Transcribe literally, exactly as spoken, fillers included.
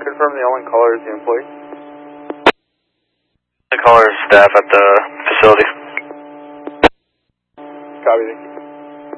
Confirm the only caller is the employee. The caller is staff at the facility. Copy.